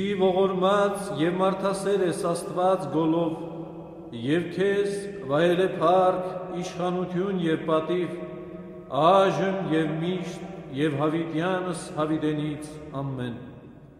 Ողորմած եւ մարդասեր ես Աստված գոլով, եւ քեզ վայել է փառք, իշխանություն եւ պատիվ, այժմ եւ միշտ եւ հավիտյանս հավիտենից ամեն։